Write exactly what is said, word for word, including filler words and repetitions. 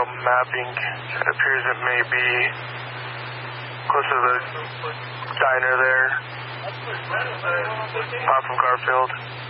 mapping. It appears it may be close to the diner there, off of Garfield.